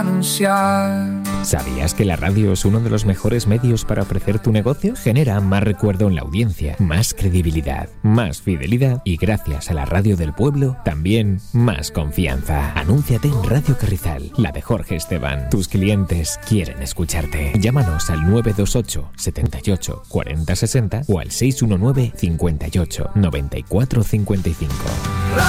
¿Sabías que la radio es uno de los mejores medios para ofrecer tu negocio? Genera más recuerdo en la audiencia, más credibilidad, más fidelidad y gracias a la radio del pueblo, también más confianza. Anúnciate en Radio Carrizal, la de Jorge Esteban. Tus clientes quieren escucharte. Llámanos al 928 78 40 60 o al 619 58 94 55.